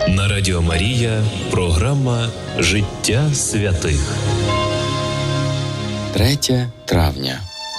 На Радіо Марія програма «Життя святих». 3 травня.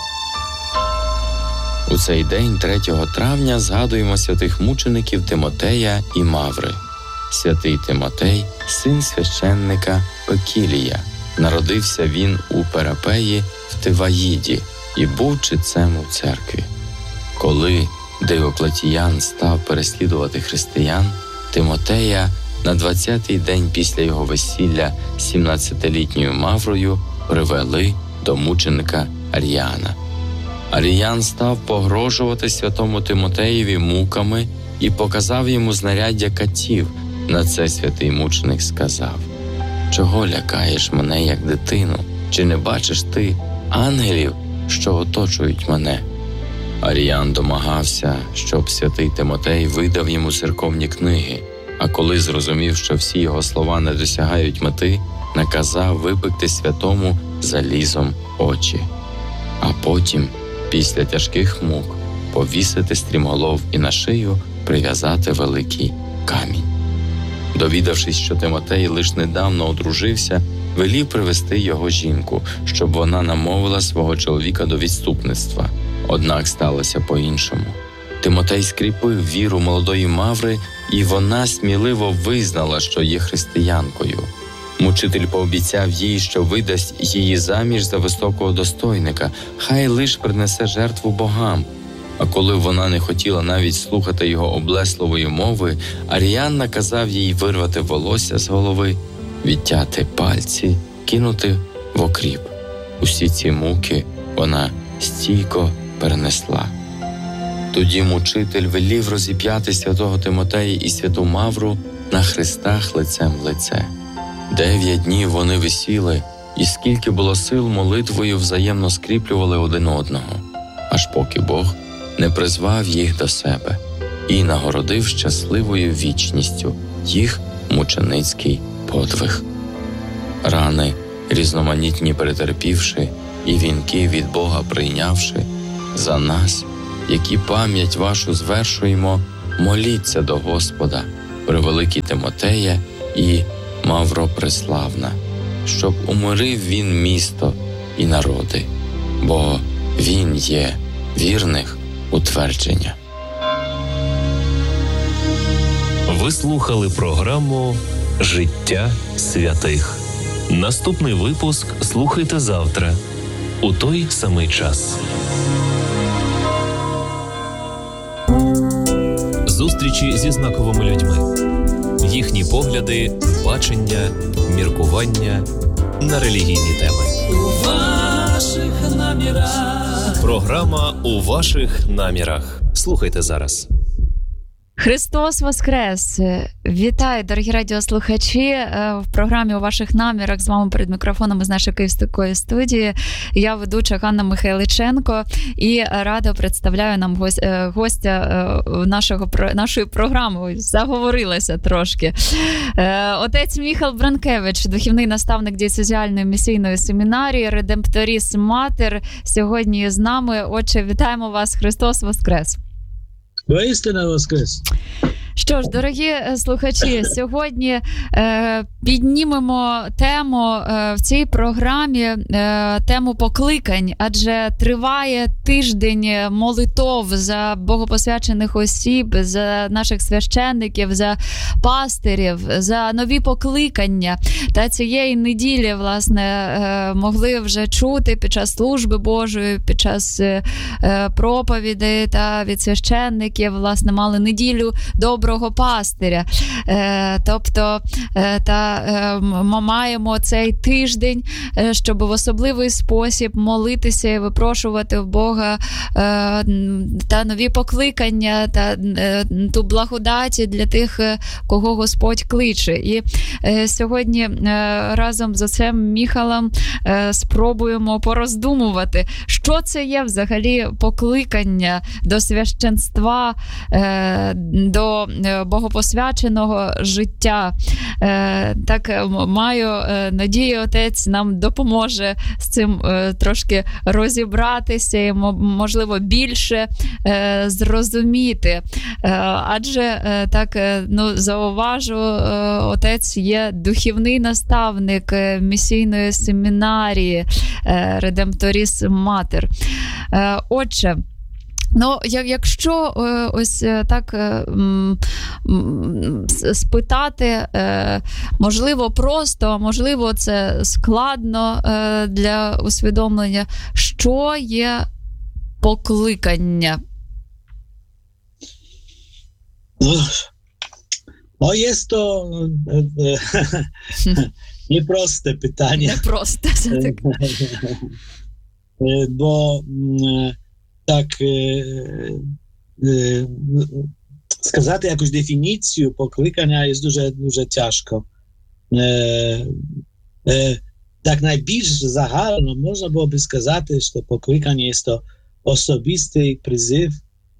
У цей день, 3 травня, згадуємо святих мучеників Тимотея і Маври. Святий Тимотей – син священника Пекілія. Народився він у Перапеї в Тиваїді і був читцем у церкві. Коли Диоклетіян став переслідувати християн, Тимотея на 20-й день після його весілля 17-літньою Маврою привели до мученика Аріяна. Аріян став погрожувати святому Тимотеєві муками і показав йому знаряддя катів. На це святий мученик сказав: «Чого лякаєш мене, як дитину? Чи не бачиш ти ангелів, що оточують мене?» Аріян домагався, щоб святий Тимотей видав йому церковні книги, а коли зрозумів, що всі його слова не досягають мети, наказав випекти святому залізом очі. А потім, після тяжких мук, повісити стрімголов і на шию прив'язати великий камінь. Довідавшись, що Тимотей лише недавно одружився, велів привести його жінку, щоб вона намовила свого чоловіка до відступництва. Однак сталося по-іншому. Тимотей скріпив віру молодої Маври, і вона сміливо визнала, що є християнкою. Мучитель пообіцяв їй, що видасть її заміж за високого достойника, хай лиш принесе жертву богам. А коли вона не хотіла навіть слухати його облесливої мови, Аріян наказав їй вирвати волосся з голови, відтяти пальці, кинути в окріп. Усі ці муки вона стійко перенесла. Тоді мучитель велів розіп'яти святого Тимотея і святу Мавру на хрестах лицем в лице. 9 днів вони висіли, і скільки було сил, молитвою взаємно скріплювали один одного, аж поки Бог не призвав їх до себе і нагородив щасливою вічністю їх мученицький подвиг. Рани різноманітні перетерпівши і вінки від Бога прийнявши, за нас, які пам'ять вашу звершуємо, моліться до Господа, превеликий Тимотея і Мавро Преславна, щоб умирив він місто і народи, бо він є вірних утвердження. Ви слухали програму «Життя святих». Наступний випуск слухайте завтра у той самий час. Зустрічі зі знаковими людьми. Їхні погляди, бачення, міркування на релігійні теми. У ваших намірах. Програма «У ваших намірах». Слухайте зараз. Христос Воскрес! Вітаю, дорогі радіослухачі! В програмі «У ваших намірах» з вами перед мікрофоном з нашої київської студії. Я ведуча Ганна Михайличенко і рада представляю нам гостя нашої програми. Заговорилася трошки. Отець Міхал Бранкевич, духовний наставник дієцезіальної місійної семінарії «Редемпторіс Матер», сьогодні з нами. Отче, вітаємо вас! Христос Воскрес! Воістина воскрес! Що ж, дорогі слухачі, сьогодні піднімемо тему в цій програмі, тему покликань, адже триває тиждень молитов за богопосвячених осіб, за наших священників, за пастирів, за нові покликання. Та цієї неділі, власне, могли вже чути під час служби Божої, під час проповідей та від священників, власне, мали неділю доброго пастиря. Тобто, ми маємо цей тиждень, щоб в особливий спосіб молитися і випрошувати в Бога та нові покликання, та ту благодаті для тих, кого Господь кличе. І сьогодні разом з отцем Міхалом спробуємо пороздумувати, що це є взагалі покликання до священства, до богопосвяченого життя. Так, маю надію, отець нам допоможе з цим трошки розібратися і, можливо, більше зрозуміти. Адже, так, зауважу, отець є духівний наставник місійної семінарії Редемторіс Матер. Отже, якщо ось так спитати, можливо, просто, можливо, це складно для усвідомлення, що є покликання? Jest to nieproste pytanie. Непросто, це так. Bo tak сказати якусь дефініцію покликання є дуже тяжко. Так найбільш загально можна було би сказати, що покликання є то особистий призив,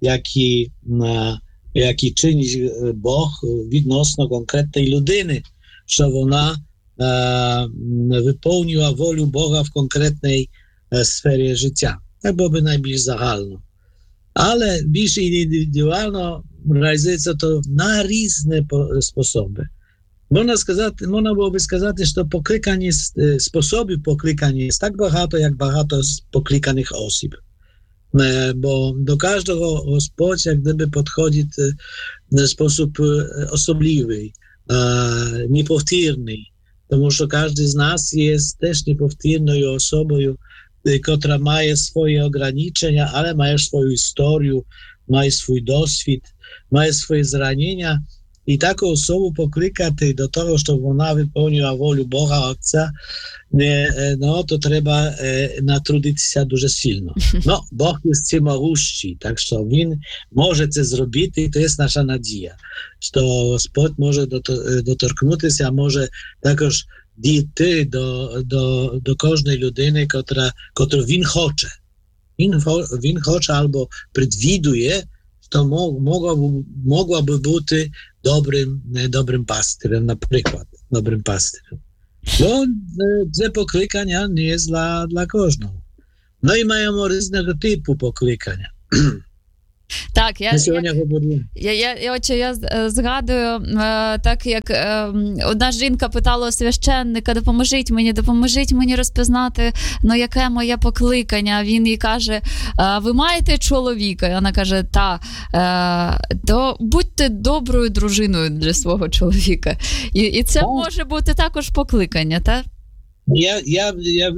який чинить Бог відносно конкретної людини, що вона виповнює волю Бога в конкретній сфері життя. Так було би найбільш загально. Але більш індивідуально реалізується то на різні способи. Можна було би сказати, що покликання, способів покликання є так багато, як багато покликаних осіб. Bo do każdego Господь jak gdyby podchodzi w sposób osobliwy, niepowtórny, тому що każdy z nas jest też niepowtórną osobą, która ma swoje ograniczenia, ale ma swoją historię, ma swój doświad, ma swoje zranienia i taką osobę poklикати do tego, żeby ona wypełniła wolę Boga Ojca, to trzeba natrudzić się дуже сильно. Бог є всемогущий, так що Він може це зробити, і це є наша надія, що Господь може доторкнутися, може також дійти до кожної людини, котру Він хоче. Він хоче або предвідує, що mogła by бути dobrym pastyrem, наприклад, dobrym pastyrem. Bo te poklикання nie jest dla każdego. No i mają różnego typu poklикання. Так, я згадую, так як одна жінка питала у священника, допоможіть мені розпізнати, яке моє покликання. Він їй каже, ви маєте чоловіка? І вона каже, то будьте доброю дружиною для свого чоловіка. І це може бути також покликання, так? Я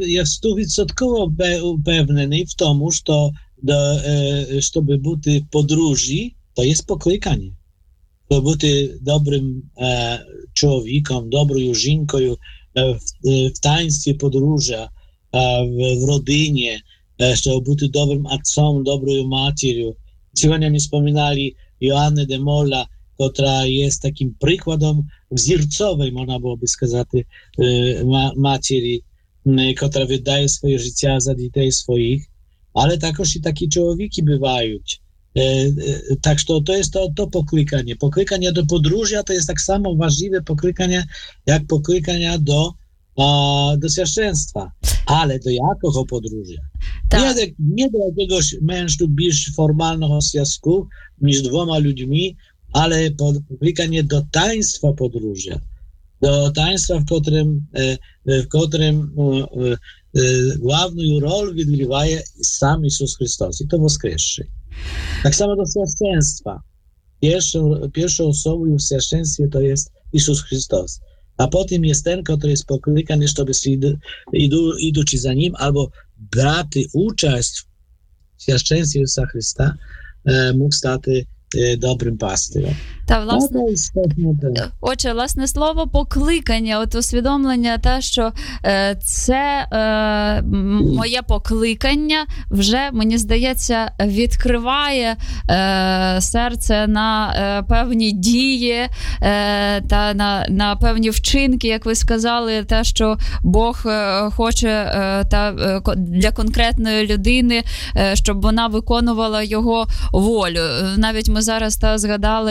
100% упевнений в тому, що щоб бути в подружжі, то є покликання. Щоб бути добрим чоловіком, доброю жінкою в таїнстві подружжя, в родині, щоб бути добрим отцом, доброю матір'ю. Сьогодні ми wspominali Joannę de Mola, która jest takim przykładem wzorcowej, można byłoby сказати, матері, która wydaje swoje życie za dzieci swoich, ale також і такі чоловіки бувають. Так що то є то покликання. Покликання до подружжя то є так само важливе покликання, як покликання до священства. Але до якого подружжя? Nie do jakiegoś mężczyzn більш формального зв'язку між двома людьми, ale poklикanie do taństwa podróża. Do taństwa, w którym główną rolę odgrywa sam Jezus Chrystus. I to woskresszy. Tak samo do świadectwa. Pierwszą osobą w świadectwie to jest Jezus Chrystus. A potem jest ten, który jest poklикany, żeby idąc za Nim, albo braty uczest w świadectwie Jezusa Chrysta, mógł stać добрим пастирем. Та, власне, слово покликання, усвідомлення те, що це моє покликання вже, мені здається, відкриває серце на певні дії та на певні вчинки, як ви сказали, те, що Бог хоче для конкретної людини, щоб вона виконувала його волю. Навіть ми зараз згадали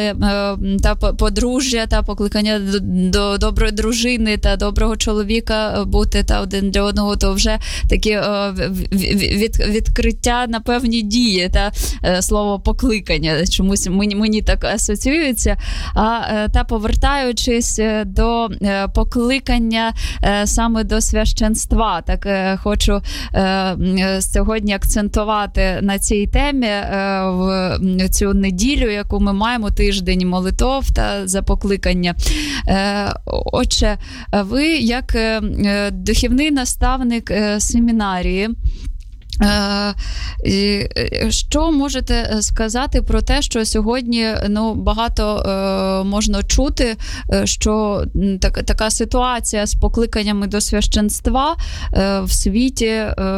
та подружжя, та покликання до доброї дружини та доброго чоловіка бути та один для одного, то вже такі відкриття на певні дії, та слово покликання чомусь мені так асоціюється. Та повертаючись до покликання саме до священства, так хочу сьогодні акцентувати на цій темі в цю неділю, яку ми маємо, тиждень молитов та за покликання. Отже, ви як духовний наставник семінарії, що можете сказати про те, що сьогодні багато можна чути, що така ситуація з покликаннями до священства в світі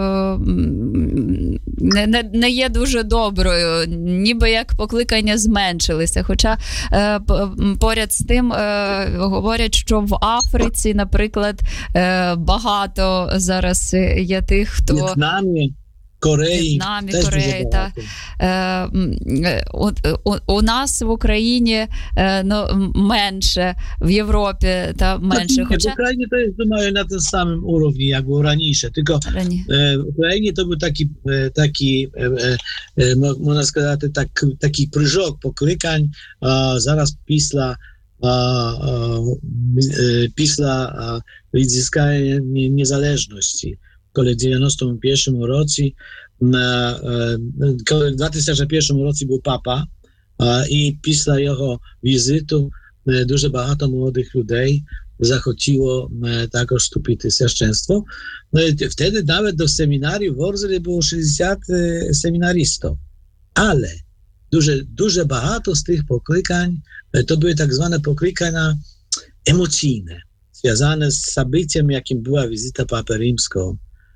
не є дуже доброю, ніби як покликання зменшилися. Хоча поряд з тим говорять, що в Африці, наприклад, багато зараз є тих, хто... В'єтнамі, Кореї, у нас в Україні менше, в Європі та менше. Хоча... В Україні то jest, думаю, на tym samym уровні, як було раніше. Тільки в Україні то був такий, можна сказати, такий прыжок покликань. Зараз після відзискання незалежності. Коли в 91 році, коли в 2001 році був папа, і після його візиту дуже багато молодих людей захотіло також вступити в священство. Вtedy навіть до семінарів в Ворзелі було 60 семінаристів. Але дуже багато з тих покликань, то були так зване покликання емоційне, зв'язане з событием, яким була візита Папи Римського.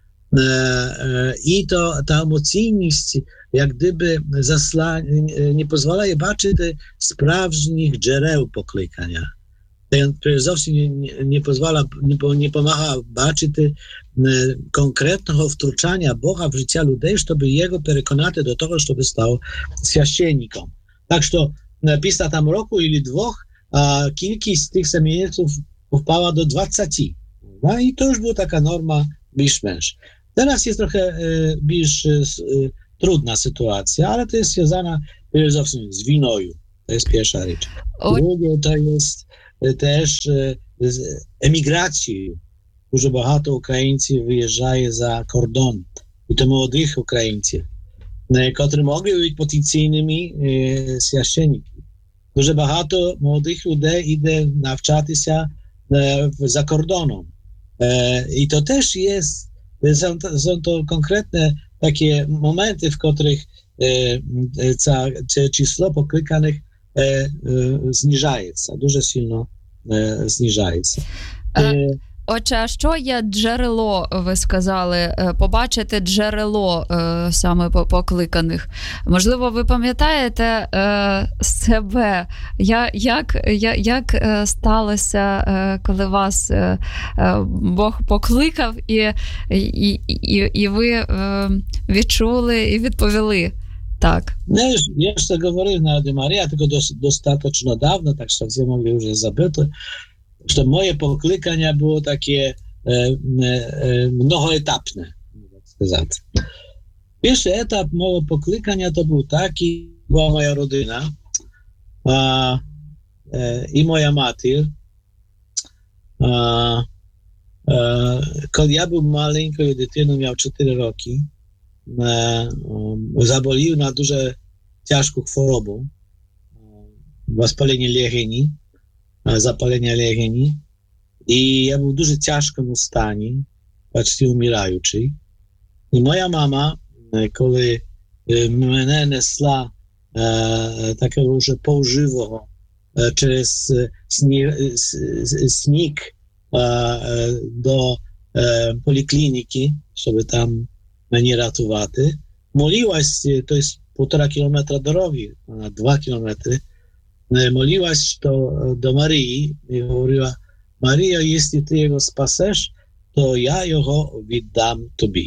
І то та емоційність, як гdyby не дозволяє бачити справжніх джерел покликання. Зовсім не допомагає бачити конкретного втручання Бога в життя людей, щоб його переконати до того, щоб став священником. Так що після там року або двох кількість тих семінарів впала до 20. І to już była taka norma більш-менш. Teraz jest trochę більш trudna sytuacja, ale to jest związana zowsім z winoju. To jest pierwsza rzecz. Drugie to jest też z emigracją. Дуже багато українців виїжджає за кордон. І то молодих українців, котрі могли бути потенційними священниками. Дуже багато молодих людей йде навчатися за кордоном. I to też są to konkretne takie momenty, w których число покликаних zniżaється, дуже сильно zniżaється. Отже, а що є джерело, ви сказали, побачити джерело саме покликаних? Можливо, ви пам'ятаєте себе, як сталося, коли вас Бог покликав, і ви відчули і відповіли так? Я ж це говорив на Раді Марія, тільки достатньо давно, так що всі могли вже забити. Że moje poklykania było takie mnogoetapne, tak сказати. Pierwszy etap mojego poklykania to był taki, była moja rodzina i moja mater. Kiedy ja był maleńką dziewczyną, miał 4 roki, zabolił na дуже ciężką chorobą, wоспалення легені, zapalenia легені, і я був в дуже тяжкому стані, почти умираючий. І моя мама, коли мене несла такого вже полживого через сніг до поліклініки, щоб там мені рятувати, молилась, то есть 1,5 кілометра дороги, 2 кілометри, молилась до Марії і говорила: Марія, якщо ти його спасеш, то я його віддам тобі.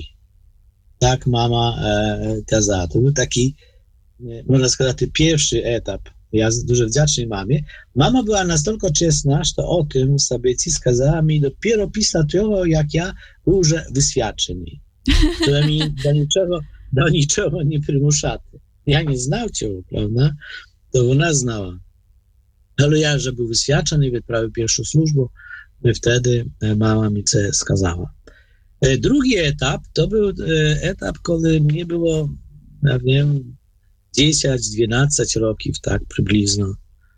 Так мама казала. Це був такий, можна сказати, перший етап Ja дуже wdzięczny mamie. Mama była настолько чесна, що o tym sobie ci сказала mi dopiero після того, jak ja był вже висвячений. Że mi do niczego nie przymuszати. Ja nie znał cię, prawda? To ona znała. Ale ja, że był wyswiadczony, wyprawił pierwszą służbę, wtedy mama mi to skazała. Drugi etap to był etap, kiedy mnie było, ja wiem, 10-12 roków, tak przybliżno.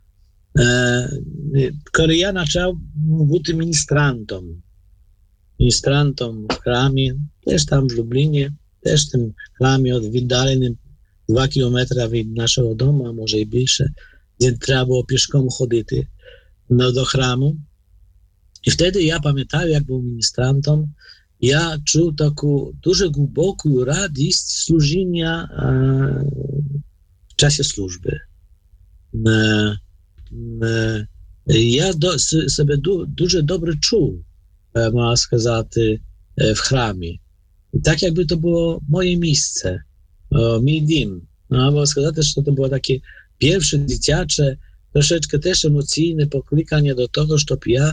Kiedy ja zaczął być ministrantem w chramie, też tam w Lublinie, też w tym chramie oddalonym 2 kilometry od naszego domu, a może i bільше, gdzie trzeba było pieszką chodzić do chramu. I wtedy ja pamiętam, jak był ministrantem, ja czuł taką дуже głęboką radość służenia w czasie służby. Ja sobie дуже добре czuł, można сказать, w chramie. Tak jakby to było moje miejsce, mój dom. Można сказать, że to było takie pierwsze dzieciacze, troszeczkę też emocjonalne poklikanie do tego, żeby ja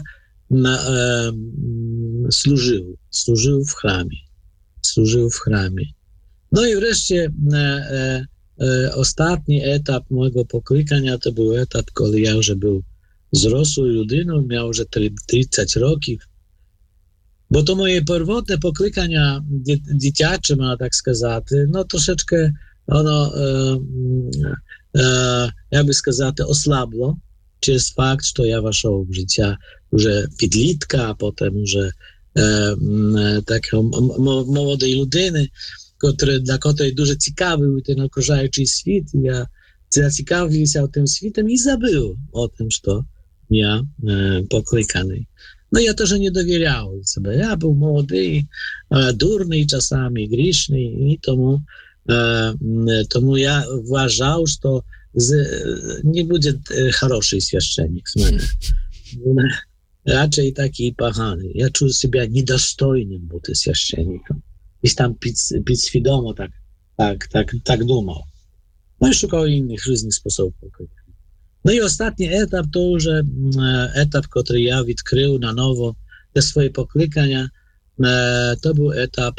służył w chramie. No i wreszcie ostatni etap mojego poklikania to był etap, kiedy ja już był wzrosłą ludyną, miał już 30 roków. Bo to moje pierwotne poklikania dzieciacze, można tak сказать, no troszeczkę ono, jakby сказать, oslabło przez fakt, że ja weszł w życie już підлітка, a potem już takiej młodej ludyny, dla której дуже ciekawy był ten okrużający świat. Ja zaciekawił się tym światem i zabył o tym, że ja poklikany. No ja też nie dowierzał sobie. Ja był młody, durny czasami, grzeszny i tomu ja uważał, że nie będzie хороший święcennik z mnie. Raczej taki pachany. Ja czuł siebie niedostojnym być święcennikiem. I tam підсвідомо tak думав. No i szukał innych różnych sposobów poklikania. No i ostatni etap to już etap, który ja odkrył na nowo te swoje poklikania, to był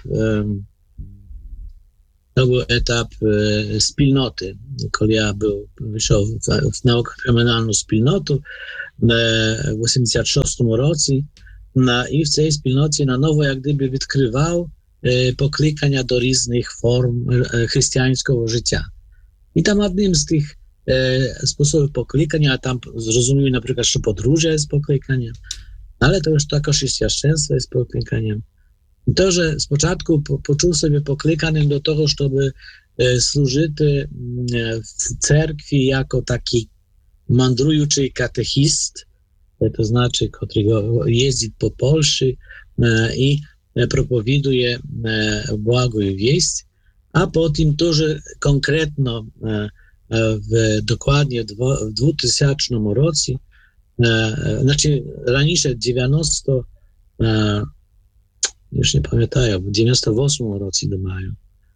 etap wspólnoty. Kiedy ja wyszedł w naukę fenomenalną wspólnotę w 86 roku i w tej wspólnocie na nowo jak gdyby odkrywał poklikania do różnych form chrześcijańskiego życia. I tam jednym z tych sposobów poklikania, tam zrozumieli na przykład, że podróże jest poklikaniem, ale to już także i świadectwo jest poklikaniem. To, że z początku poczuł sobie poklikanym do tego, żeby służyć w cerkwi jako taki mandrujący katechist, to znaczy, który jeździ po Polsce i propovідує благу вість, а потім дуже конкретно dokładnie w 2000 році, znaczy раніше 90, już nie pamiętam, w 98 roku думаю,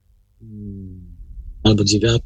albo 9,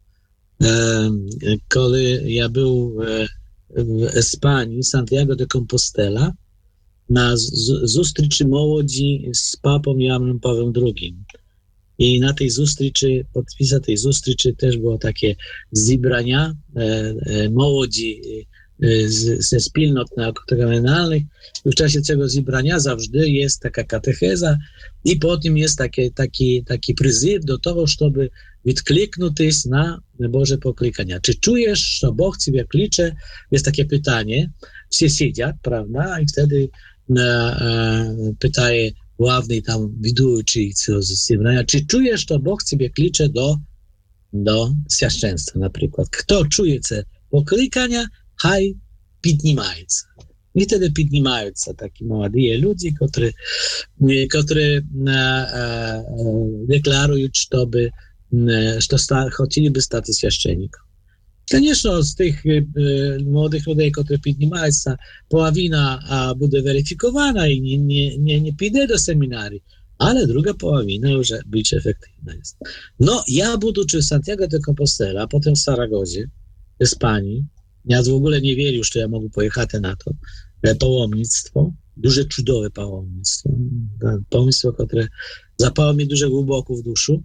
kiedy ja był w Hiszpanii, Santiago de Compostela, na zustryczy młodzi z papą Janem Pawłem II. I na tej zustryczy, podpisem tej zustryczy też było takie zebrania młodzi ze wspólnot naukowo-fenomenalnych. W czasie tego zebrania zawsze jest taka katecheza i potem jest taki przyzyw do tego, żeby odkliknąć na Boże poklikania. Czy czujesz, że Bóg Ciebie klicze? Jest takie pytanie. Wszyscy siedzą, prawda? I wtedy pytaje główny tam widujący zebrania, czy czujesz, że Bóg Ciebie klicze do świadectwa na przykład. Kto czuje te poklikania, haj піднімається. I wtedy піднімаються такі молоді люди, які deklaruють, że chcieliby stać święcennikiem. Конечно, z tych młodych ludzi, którzy podnimają się, połowina będzie weryfikowana i nie pójdzie do seminarii, ale druga połowina już być efektywna jest. No, ja będąc w Santiago de Compostela, a potem w Saragozie, Іспанії. Я в ogóle не вірю, що я можу поїхати на то паломництво. Дуже чудове паломництво. Паломництво, яке запало mi дуже глибоко в душу.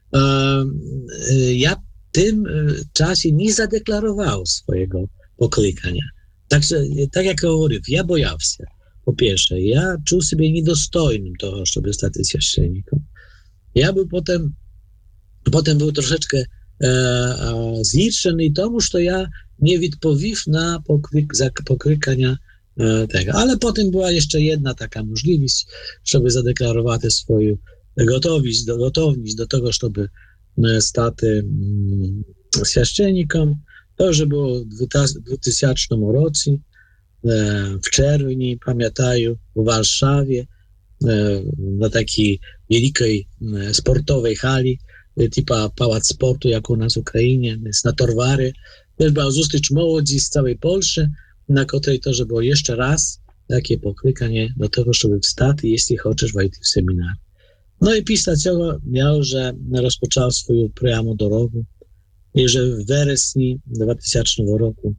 Ja w tym czasie nie zadeklarował swojego poklикання. Tak jak говорив, я боявся. По-перше, я чув себе недостойним того, щоб стати священником. Я був потім був трошечки згіршений тому, що я не відповів на покликання tego. Ale potem była jeszcze jedna taka możliwość, żeby zadeklarować swoją gotowność do tego, żeby stać święcennikiem. To, że było w 2000 roku, w czerwcu, pamiętam, w Warszawie, na takiej wielkiej sportowej hali, typa Pałac Sportu, jak u nas w Ukrainie, na Torwary. Też była zустріч młodzi z całej Polski, na której to, że było jeszcze raz takie poklикanie do tego, żeby wstać, jeśli chcesz wejść w seminar. No i після цього я вже розпочав свою пряму дорогу і вже в вересні 2000 року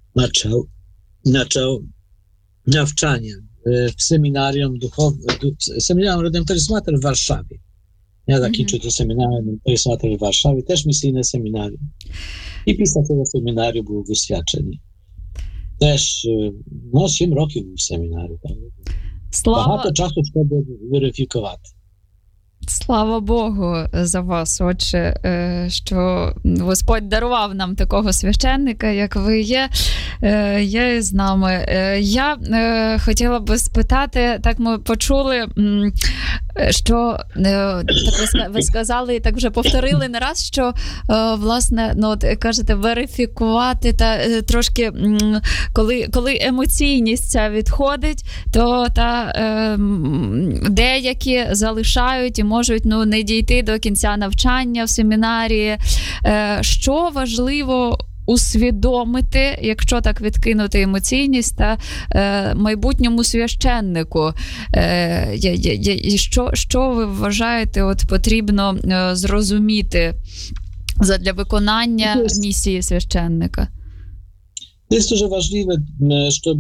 почав навчання в семінаріум Redemptoris Mater w Warszawie. Ja закінчив це семінаріум Redemptoris Mater w Warszawie, теж місійне семінаріум. І після цього семінарію був висвячений. Теж 7 років був в семінарі. Багато часу, щоб верифікувати. Слава Богу за вас, отче, що Господь дарував нам такого священника, як ви є з нами. Я хотіла би спитати, так ми почули, що так ви сказали і так вже повторили не раз, що власне, кажете, верифікувати та трошки, коли емоційність ця відходить, то деякі залишають і можуть не дійти до кінця навчання в семінарії. Що важливо усвідомити, якщо так відкинути емоційність, та майбутньому священнику? Що ви вважаєте, потрібно зрозуміти задля виконання місії священника? Jest дуже важливо, щоб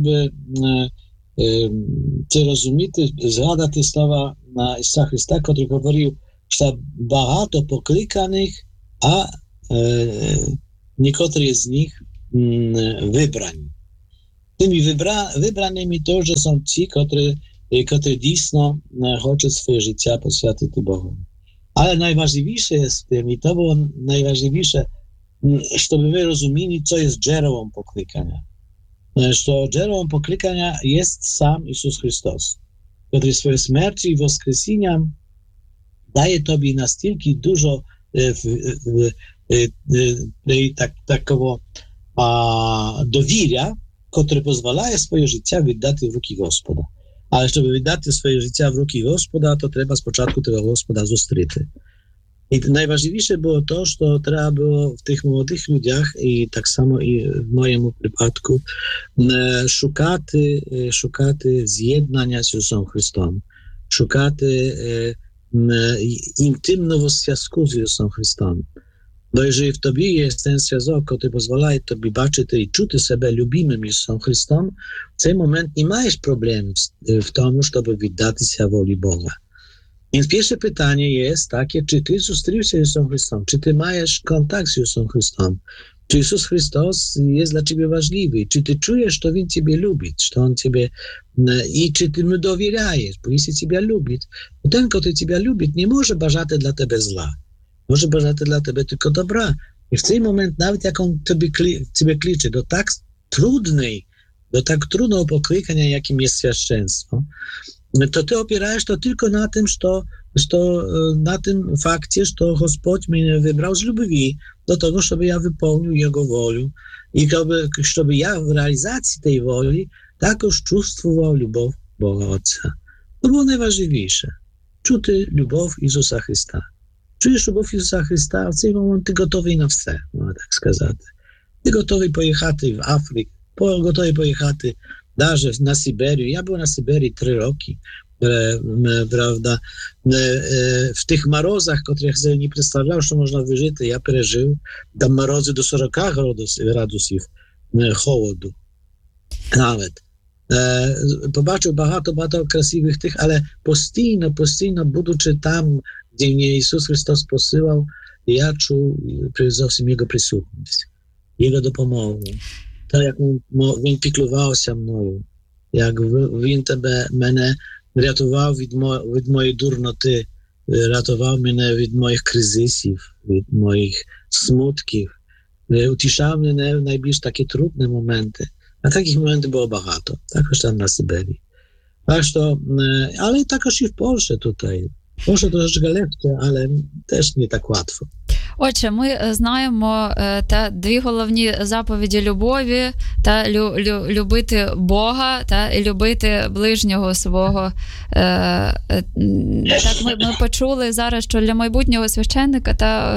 це розуміти, згадати слова на Ісуса Христа, який говорив, що багато покликаних, а niektórzy z nich wybrani. Tymi wybranymi to, że są ci, którzy dійсно chcą swoje życie poświęcić Bogu. Ale najważniejsze jest w tym, i to było najważniejsze, żeby wy rozumieli, co jest źródłem poklикania. Że źródłem poklикania jest sam Jezus Chrystus, który swoją śmiercią i wskreseniem daje tobie настільки dużo takiego довір'я, które pozwala swoje życie wydać w ruki Gospoda. Ale żeby wydać swoje życie w ruki Gospoda, to trzeba z początku tego Gospoda zostrzyć. I najważniejsze było to, że trzeba było w tych młodych ludziach i tak samo i w moim przypadku szukać zjednania z Jezusem Chrystusem, szukać intymnego związku z Jezusem Chrystusem. Bo jeżeli w tobie jest ten związek, który pozwala tobie baczyć i czuć siebie lubimym Jezusem Chrystusem, w tym momencie nie masz problemu w tym, żeby wydać się woli Boga. Więc pierwsze pytanie jest takie, czy ty zostrzył się z Jezusem Chrystusem, czy ty masz kontakt z Jezusem Chrystusem, czy Jezus Chrystus jest dla ciebie ważliwy, czy ty czujesz, że On ciebie lubi, że On ciebie i czy ty mu dowierajesz, bo jeśli ciebie lubi, to ten, który ciebie lubi, nie może bажати dla ciebie zła, może bажати dla ciebie tylko dobra. I w ten moment, nawet jak On ciebie klicze do tak trudnego poklикania, jakim jest świadectwo, to ty opierajesz to tylko na tym, na tym fakcie, że Господь mnie wybrał z lubi do tego, żeby ja wypełnił Jego wolę i żeby ja w realizacji tej woli takoż czувствував любов Boga Ojca. To było najważniejsze. Czuty любов Ісуса Христа. Czujesz любов Ісуса Христа, в цей момент ти готовий на все, можна так сказати. Ти готовий поїхати в Африку, готовий поїхати навіть на Сибірію. Я був на Сибірії 3 роки. Prawda, w tych mорозах, których sobie nie представляв, що можна вижити, я пережив, там морози до 40 градусів холоду. Навіть. Побачив багато красивих тих, але постійно, будучи там, де мене Ісус Христос посилав, я чув зовсім Його присутність, Його допомогу. Так, як Він піклувався мною, як Він мене рятував від моєї дурноти, рятував мене від моїх кризисів, від моїх смутків, утішав мене в найбільш такі трудні моменти. А таких моментів було багато, також там на Сибирі. Так що, але також і в Польщі tutaj. Польща трошки легше, але теж не так легко. Отже, ми знаємо дві головні заповіді любові, та любити Бога та і любити ближнього свого. Так ми почули зараз, що для майбутнього священника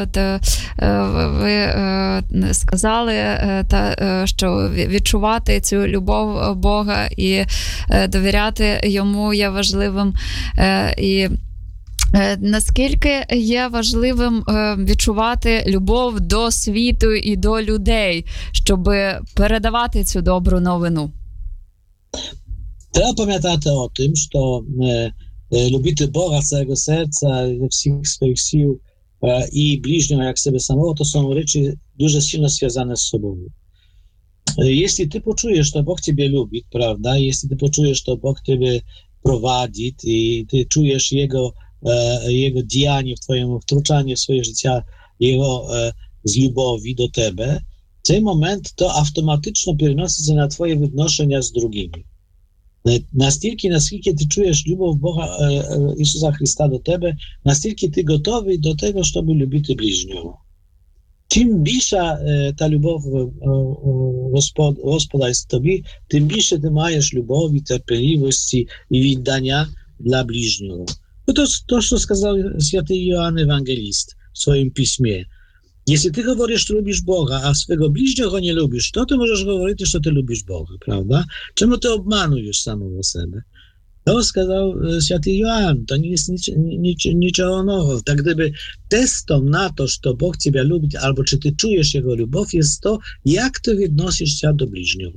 ви сказали, що відчувати цю любов Бога і довіряти йому є важливим. І наскільки є важливим відчувати любов до світу і до людей, щоб передавати цю добру новину? Треба пам'ятати о тим, що любити Бога з цього серця, зі всіх своїх сил і ближнього, як себе самого, то są речі дуже сильно зв'язані з собою. Jeśli ty poczujesz, że Bóg ciebie lubi, prawda? Jeśli ty poczujesz, że Bóg ciebie prowadzi i ty czujesz Jego діяння в твоєму, втручання в своє життя, його з любові до тебе, цей момент то автоматично переноситься на твоє відношення з другими. Настільки, наскільки ти чуєш любов Бога Ісуса Христа до тебе, настільки ти готовий до того, щоб любити ближнього. Чим більша та любов Господа є з тобі, тим більше ти маєш любові, терпеливості і віддання для ближнього. To, co сказав святий Йоанн Ewangелист w swoim piśmie. Jeśli ty говориш, що любиш Бога, а свого ближнього не любиш, то ти можеш говорити, що ти любиш Бога, правда? Чому ти обмануєш самого себе? To сказав святий Йоанн, to nie jest niczego nowego. Tak gdyby testem na to, że Bóg ciebie lubi, albo czy ty czujesz Jego любов, jest to, jak ty відносиш się do bliźniego.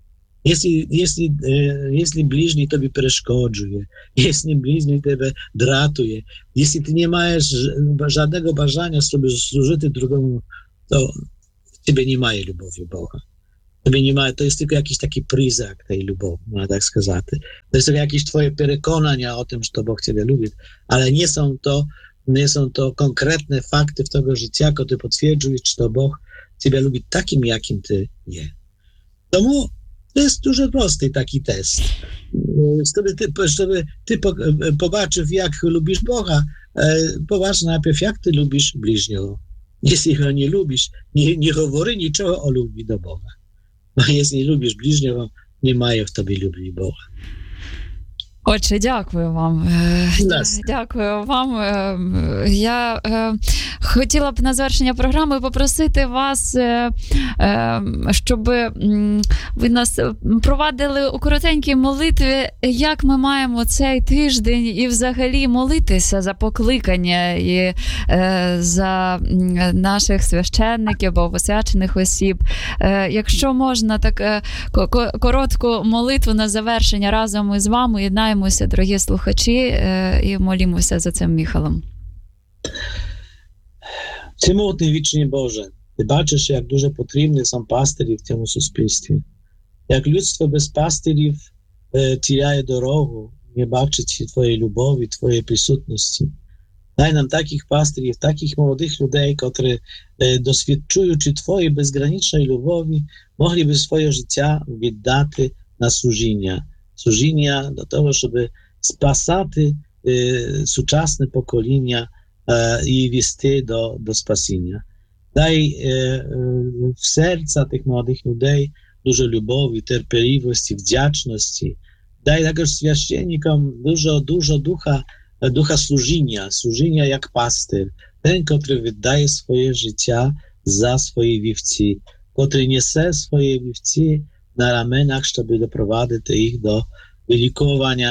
Jeśli bliźni tobie przeszkodzuje, jeśli bliźni ciebie dratuje, jeśli ty nie masz żadnego bажання, żeby służyć drugiemu, to w ciebie nie ma lubowi Boga. Ciebie nie ma, to jest tylko jakiś taki przyznak tej lubowi, można tak сказать. To jest tylko jakieś twoje przekonania o tym, że Bóg ciebie lubi, ale nie są to konkretne fakty w tego życia, które potwierdzają, że Bóg ciebie lubi takim, jakim ty jest. Tomu to jest дуже prosty taki test. Żeby ty pobaczył, jak lubisz Boga, popatrz najpierw, jak ty lubisz bliźniego. Jeśli go nie lubisz, nie говори niczego o lubi do Boga. A jeśli lubisz bliźniego, nie mają w tobie lubi Boga. Отже, дякую вам. Дякую вам. Я хотіла б на завершення програми попросити вас, щоб ви нас провадили у коротенькій молитві, як ми маємо цей тиждень і взагалі молитися за покликання і за наших священників або посвячених осіб. Якщо можна, так коротку молитву на завершення разом із вами єднаємо, дорогі слухачі, і молімося за цим Михайлом. Всемогутний вічний Боже, ти бачиш, як дуже потрібні są пастирі в цьому суспільстві. Як людство без пастирів теряє дорогу, не бачить твоєї любові, твоєї присутності. Дай нам таких пастирів, таких молодих людей, котрі, досвідчуючи твоєї безграничної любові, могли би своє життя віддати на служіння do tego, żeby spasати сучасне покоління і вести до спасіння. Дай в серця тих молодих людей дуже любові, терпеливості, вдячності. Дай також священникам дуже духа служіння як пастир. Ten, котрий віддає своє життя за свої вівці, котрий несе свої вівці na ramenach, żeby doprowadzić ich do wylikowania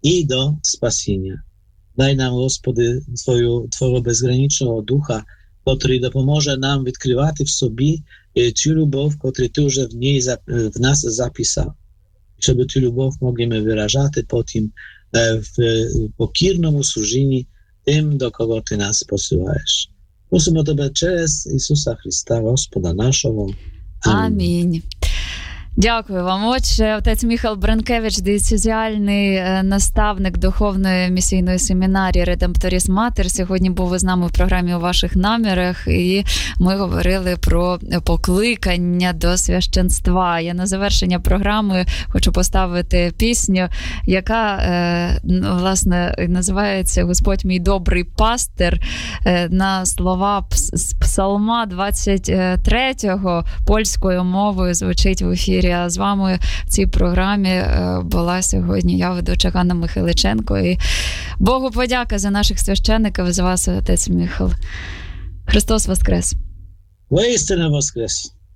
i do spasienia. Daj nam, Господи, Twojego bezgranicznego ducha, który dopomoże nam odkrywać w sobie tę любов, którą Ty już w nas zapisał. Żeby tę любов mogliśmy wyrażać potem w pokірному służeniu tym, do kogo Ty nas posyłasz. Prosimy Ciebie przez Ісуса Христа, Господа нашого. Амінь. Дякую вам. Отже, отець Міхал Бранкевич, дієцезіальний наставник духовної місійної семінарії Redemptoris Mater, сьогодні був із нами в програмі «У ваших намірах», і ми говорили про покликання до священства. Я на завершення програми хочу поставити пісню, яка, власне, називається «Господь мій добрий пастир», на слова з Псалма 23-го польською мовою звучить в ефірі. А з вами в цій програмі була сьогодні я, ведуча Ганна Михайличенко. І Богу подяка за наших священників, за вас, отець Міхал. Христос Воскрес! Воістину Воскрес!